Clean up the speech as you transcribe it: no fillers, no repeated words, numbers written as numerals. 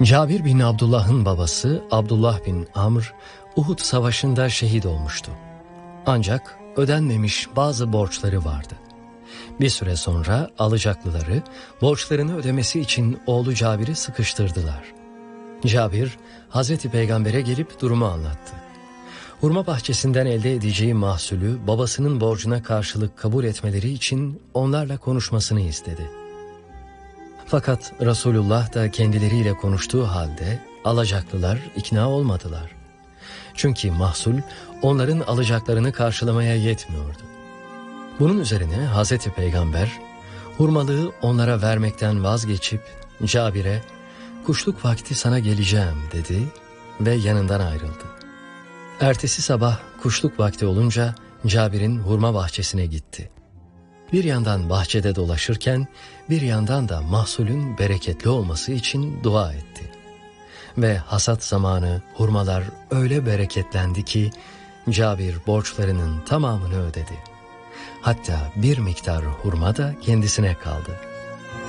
Cabir bin Abdullah'ın babası Abdullah bin Amr, Uhud Savaşı'nda şehit olmuştu. Ancak ödenmemiş bazı borçları vardı. Bir süre sonra alacaklıları borçlarını ödemesi için oğlu Cabir'i sıkıştırdılar. Cabir, Hazreti Peygamber'e gelip durumu anlattı. Hurma bahçesinden elde edeceği mahsulü babasının borcuna karşılık kabul etmeleri için onlarla konuşmasını istedi. Fakat Resulullah da kendileriyle konuştuğu halde alacaklılar ikna olmadılar. Çünkü mahsul onların alacaklarını karşılamaya yetmiyordu. Bunun üzerine Hazreti Peygamber hurmalığı onlara vermekten vazgeçip Cabir'e "Kuşluk vakti sana geleceğim" dedi ve yanından ayrıldı. Ertesi sabah kuşluk vakti olunca Cabir'in hurma bahçesine gitti. Bir yandan bahçede dolaşırken bir yandan da mahsulün bereketli olması için dua etti. Ve hasat zamanı hurmalar öyle bereketlendi ki Cabir borçlarının tamamını ödedi. Hatta bir miktar hurma da kendisine kaldı.